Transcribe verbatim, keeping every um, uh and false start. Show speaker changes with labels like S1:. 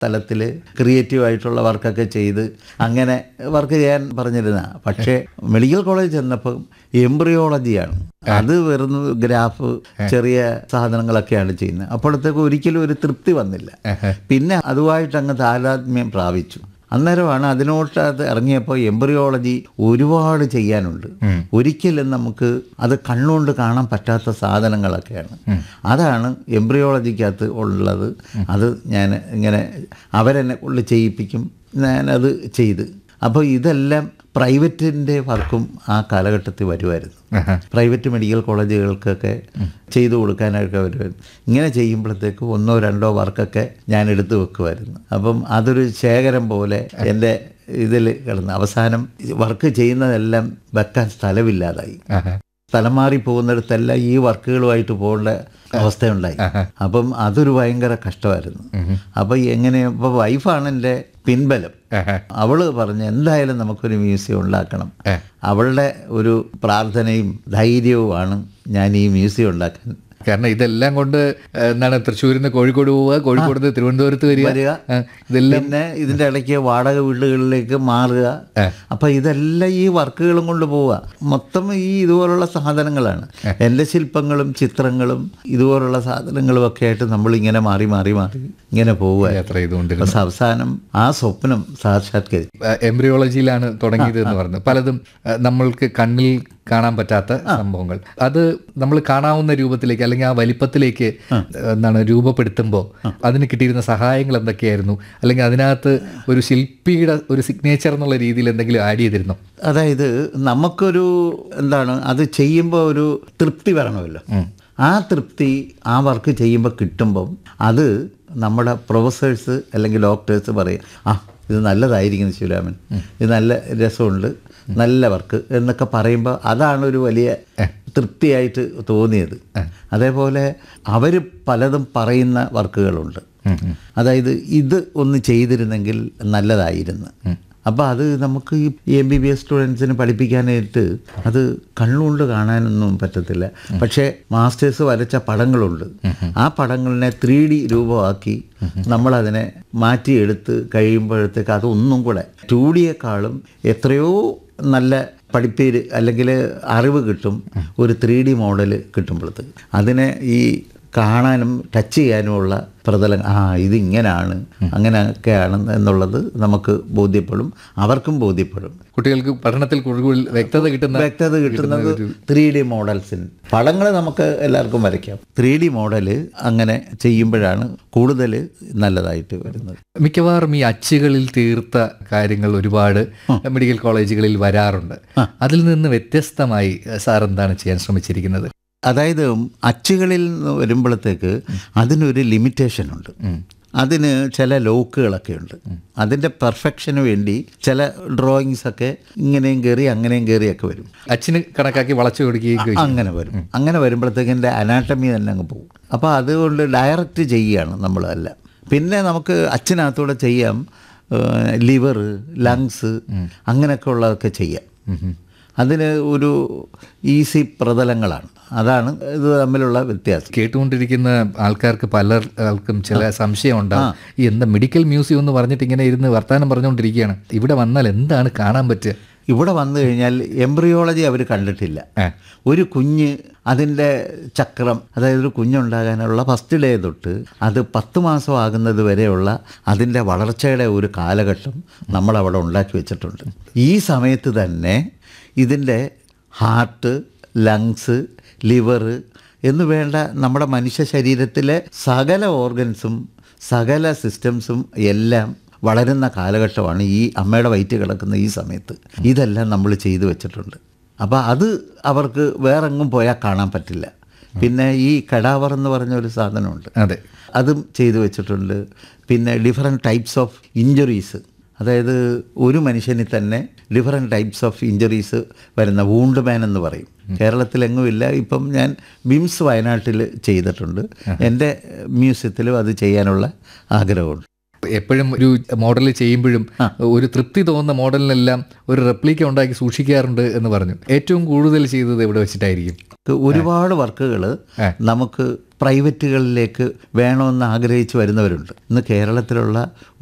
S1: തലത്തിൽ ക്രിയേറ്റീവായിട്ടുള്ള വർക്കൊക്കെ ചെയ്ത് അങ്ങനെ വർക്ക് ചെയ്യാൻ പറഞ്ഞിരുന്ന. പക്ഷേ മെഡിക്കൽ കോളേജ് ചെന്നപ്പോൾ എംബ്രിയോളജിയാണ്. അത് വെറും ഗ്രാഫ് ചെറിയ സാധനങ്ങളൊക്കെയാണ് ചെയ്യുന്നത്. അപ്പോഴത്തേക്ക് ഒരിക്കലും ഒരു തൃപ്തി വന്നില്ല. പിന്നെ അതുമായിട്ട് അങ്ങ് താതാത്മ്യം പ്രാപിച്ചു. അന്നേരമാണ് അതിനോട്ട് അത് ഇറങ്ങിയപ്പോൾ എംബ്രിയോളജി ഒരുപാട് ചെയ്യാനുണ്ട്. ഒരിക്കലും നമുക്ക് അത് കണ്ണുകൊണ്ട് കാണാൻ പറ്റാത്ത സാധനങ്ങളൊക്കെയാണ്. അതാണ് എംബ്രിയോളജിക്കകത്ത് ഉള്ളത്. അത് ഞാൻ ഇങ്ങനെ അവരെന്നെ കൊണ്ട് ചെയ്യിപ്പിക്കും, ഞാനത് ചെയ്ത്. അപ്പോൾ ഇതെല്ലാം പ്രൈവറ്റിൻ്റെ വർക്കും ആ കാലഘട്ടത്തിൽ വരുമായിരുന്നു. പ്രൈവറ്റ് മെഡിക്കൽ കോളേജുകൾക്കൊക്കെ ചെയ്തു കൊടുക്കാനൊക്കെ വരുമായിരുന്നു. ഇങ്ങനെ ചെയ്യുമ്പോഴത്തേക്ക് ഒന്നോ രണ്ടോ വർക്കൊക്കെ ഞാൻ എടുത്തു വെക്കുമായിരുന്നു. അപ്പം അതൊരു ശേഖരം പോലെ എൻ്റെ ഇതിൽ കിടന്ന് അവസാനം വർക്ക് ചെയ്യുന്നതെല്ലാം വെക്കാൻ സ്ഥലമില്ലാതായി. സ്ഥലം മാറി പോകുന്നിടത്തെല്ലാം ഈ വർക്കുകളുമായിട്ട് പോകേണ്ട അവസ്ഥയുണ്ടായി. അപ്പം അതൊരു ഭയങ്കര കഷ്ടമായിരുന്നു. അപ്പം എങ്ങനെ ഇപ്പോൾ വൈഫാണ് എൻ്റെ പിൻബലം. അവള് പറഞ്ഞ് എന്തായാലും നമുക്കൊരു മ്യൂസിയം ഉണ്ടാക്കണം. അവളുടെ ഒരു പ്രാർത്ഥനയും ധൈര്യവുമാണ് ഞാൻ ഈ മ്യൂസിയം ഉണ്ടാക്കാൻ.
S2: കാരണം ഇതെല്ലാം കൊണ്ട് എന്താണ് തൃശ്ശൂരിൽ നിന്ന് കോഴിക്കോട് പോവുക, കോഴിക്കോട് നിന്ന് തിരുവനന്തപുരത്ത് വരിക,
S1: ഇതെല്ലാം പിന്നെ ഇതിൻ്റെ ഇടയ്ക്ക് വാടക വീടുകളിലേക്ക് മാറുക. അപ്പം ഇതെല്ലാം ഈ വർക്കുകളും കൊണ്ട് പോവുക. മൊത്തം ഈ ഇതുപോലുള്ള സാധനങ്ങളാണ്. എൻ്റെ ശില്പങ്ങളും ചിത്രങ്ങളും ഇതുപോലുള്ള സാധനങ്ങളും ഒക്കെ ആയിട്ട് നമ്മളിങ്ങനെ മാറി മാറി മാറി ഇങ്ങനെ പോവുക
S2: യാത്ര ചെയ്തുകൊണ്ടിരുന്നു.
S1: അവസാനം ആ സ്വപ്നം സാക്ഷാത്കരിച്ചു.
S2: എംബ്രിയോളജിയിലാണ് തുടങ്ങിയത് എന്ന് പറഞ്ഞു. പലതും നമ്മൾക്ക് കണ്ണിൽ കാണാൻ പറ്റാത്ത സംഭവങ്ങൾ അത് നമ്മൾ കാണാവുന്ന രൂപത്തിലേക്ക് അല്ലെങ്കിൽ ആ വലിപ്പത്തിലേക്ക് എന്താണ് രൂപപ്പെടുത്തുമ്പോൾ അതിന് കിട്ടിയിരുന്ന സഹായങ്ങൾ എന്തൊക്കെയായിരുന്നു? അല്ലെങ്കിൽ അതിനകത്ത് ഒരു ശില്പിയുടെ ഒരു സിഗ്നേച്ചർ എന്നുള്ള രീതിയിൽ എന്തെങ്കിലും ആഡ് ചെയ്തിരുന്നോ?
S1: അതായത് നമുക്കൊരു എന്താണ് അത് ചെയ്യുമ്പോൾ ഒരു തൃപ്തി വരണമല്ലോ. ആ തൃപ്തി ആ വർക്ക് ചെയ്യുമ്പോൾ കിട്ടുമ്പം അത് നമ്മുടെ പ്രൊഫസേഴ്സ് അല്ലെങ്കിൽ ഡോക്ടേഴ്സ് പറയും, ആ ഇത് നല്ലതായിരിക്കുന്നു ശിവരാമൻ, ഇത് നല്ല രസമുണ്ട്, നല്ല വർക്ക് എന്നൊക്കെ പറയുമ്പോൾ അതാണ് ഒരു വലിയ തൃപ്തിയായിട്ട് തോന്നിയത്. അതേപോലെ അവർ പലതും പറയുന്ന വർക്കുകളുണ്ട്. അതായത് ഇത് ഒന്ന് ചെയ്തിരുന്നെങ്കിൽ നല്ലതായിരുന്നു. അപ്പോൾ അത് നമുക്ക് ഈ എം ബി ബി എസ് സ്റ്റുഡൻസിന് പഠിപ്പിക്കാനായിട്ട് അത് കണ്ണുകൊണ്ട് കാണാനൊന്നും പറ്റത്തില്ല. പക്ഷേ മാസ്റ്റേഴ്സ് വരച്ച പടങ്ങളുണ്ട്. ആ പടങ്ങളിനെ ത്രീ ഡി രൂപമാക്കി നമ്മളതിനെ മാറ്റിയെടുത്ത് കഴിയുമ്പോഴത്തേക്ക് അതൊന്നും കൂടെ ടു ഡിയെക്കാളും എത്രയോ നല്ല പഠിപ്പേര് അല്ലെങ്കിൽ അറിവ് കിട്ടും ഒരു ത്രീ ഡി മോഡൽ കിട്ടുമ്പോഴത്തേക്ക്. അതിനെ ഈ കാണാനും ടച്ച് ചെയ്യാനുമുള്ള പ്രതലം, ആ ഇതിങ്ങനെയാണ് അങ്ങനെയൊക്കെയാണ് എന്നുള്ളത് നമുക്ക് ബോധ്യപ്പെടും, അവർക്കും ബോധ്യപ്പെടും.
S2: കുട്ടികൾക്ക് പഠനത്തിൽ കൂടുതൽ വ്യക്തത കിട്ടുന്ന
S1: വ്യക്തത കിട്ടുന്നത് ത്രീ ഡി മോഡൽസിന്. പടങ്ങൾ നമുക്ക് എല്ലാവർക്കും വരയ്ക്കാം. ത്രീ ഡി മോഡല് അങ്ങനെ ചെയ്യുമ്പോഴാണ് കൂടുതൽ നല്ലതായിട്ട് വരുന്നത്.
S2: മിക്കവാറും ഈ അച്ചുകളിൽ തീർത്ത കാര്യങ്ങൾ ഒരുപാട് മെഡിക്കൽ കോളേജുകളിൽ വരാറുണ്ട്. അതിൽ നിന്ന് വ്യത്യസ്തമായി സാർ എന്താണ് ചെയ്യാൻ ശ്രമിച്ചിരിക്കുന്നത്?
S1: അതായത് അച്ചുകളിൽ നിന്ന് വരുമ്പോഴത്തേക്ക് അതിനൊരു ലിമിറ്റേഷനുണ്ട്. അതിന് ചില ലോക്കുകളൊക്കെ ഉണ്ട്. അതിൻ്റെ പെർഫെക്ഷന് വേണ്ടി ചില ഡ്രോയിങ്സൊക്കെ ഇങ്ങനെയും കയറി അങ്ങനെയും കയറിയൊക്കെ വരും.
S2: അച്ചിന് കണക്കാക്കി വളച്ചു കൊടുക്കുകയും
S1: അങ്ങനെ വരും. അങ്ങനെ വരുമ്പോഴത്തേക്ക് എൻ്റെ അനാട്ടമി തന്നെ അങ്ങ് പോകും. അപ്പോൾ അതുകൊണ്ട് ഡയറക്റ്റ് ചെയ്യുകയാണ് നമ്മളല്ല. പിന്നെ നമുക്ക് അച്ചിനകത്തൂടെ ചെയ്യാം ലിവർ, ലങ്സ് അങ്ങനെയൊക്കെ ഉള്ളതൊക്കെ ചെയ്യാം. അതിന് ഒരു ഈസി പ്രതലങ്ങളാണ്. അതാണ് ഇത് തമ്മിലുള്ള വ്യത്യാസം.
S2: കേട്ടുകൊണ്ടിരിക്കുന്ന ആൾക്കാർക്ക് പലർക്കും ചില സംശയം ഉണ്ടാകും. ഈ എന്താ മെഡിക്കൽ മ്യൂസിയം എന്ന് പറഞ്ഞിട്ട് ഇങ്ങനെ ഇരുന്ന് വർത്തമാനം പറഞ്ഞുകൊണ്ടിരിക്കുകയാണ്, ഇവിടെ വന്നാൽ എന്താണ് കാണാൻ പറ്റുക?
S1: ഇവിടെ വന്നു കഴിഞ്ഞാൽ എംബ്രിയോളജി അവർ കണ്ടിട്ടില്ല. ഒരു കുഞ്ഞ് അതിൻ്റെ ചക്രം, അതായത് ഒരു കുഞ്ഞുണ്ടാകാനുള്ള ഫസ്റ്റ് ഡേ തൊട്ട് അത് പത്ത് മാസം ആകുന്നത് വരെയുള്ള അതിൻ്റെ വളർച്ചയുടെ ഒരു കാലഘട്ടം നമ്മളവിടെ ഉണ്ടാക്കി വെച്ചിട്ടുണ്ട്. ഈ സമയത്ത് തന്നെ ഇതിൻ്റെ ഹാർട്ട്, ലങ്സ്, ലിവർ എന്ന് വേണ്ട നമ്മുടെ മനുഷ്യ ശരീരത്തിലെ സകല ഓർഗൻസും സകല സിസ്റ്റംസും എല്ലാം വളരുന്ന കാലഘട്ടമാണ് ഈ അമ്മയുടെ വയറ്റിൽ കിടക്കുന്ന ഈ സമയത്ത്. ഇതെല്ലാം നമ്മൾ ചെയ്തു വെച്ചിട്ടുണ്ട്. അപ്പോൾ അത് അവർക്ക് വേറെങ്ങും പോയാൽ കാണാൻ പറ്റില്ല. പിന്നെ ഈ കടാവർ എന്ന് പറഞ്ഞ ഒരു സാധനമുണ്ട്,
S2: അതെ,
S1: അതും ചെയ്തു വെച്ചിട്ടുണ്ട്. പിന്നെ ഡിഫറെൻറ്റ് ടൈപ്സ് ഓഫ് ഇഞ്ചുറീസ്, അതായത് ഒരു മനുഷ്യനിൽ തന്നെ ഡിഫറെൻറ്റ് ടൈപ്സ് ഓഫ് ഇഞ്ചുറീസ് വരുന്ന വൂണ്ട് മാൻ എന്ന് പറയും. കേരളത്തിലെങ്ങുമില്ല. ഇപ്പം ഞാൻ ബിംസ് വയനാട്ടിൽ ചെയ്തിട്ടുണ്ട്. എൻ്റെ മ്യൂസിയത്തിലും അത് ചെയ്യാനുള്ള ആഗ്രഹമുണ്ട്.
S2: എപ്പോഴും ഒരു മോഡൽ ചെയ്യുമ്പോഴും ഒരു തൃപ്തി തോന്നുന്ന മോഡലിനെല്ലാം ഒരു റെപ്ലിക്ക ഉണ്ടാക്കി സൂക്ഷിക്കാറുണ്ട് എന്ന് പറഞ്ഞു. ഏറ്റവും കൂടുതൽ ചെയ്തത് എവിടെ വെച്ചിട്ടായിരിക്കും?
S1: ഒരുപാട് വർക്കുകൾ നമുക്ക് പ്രൈവറ്റുകളിലേക്ക് വേണമെന്ന് ആഗ്രഹിച്ച് വരുന്നവരുണ്ട്. ഇന്ന് കേരളത്തിലുള്ള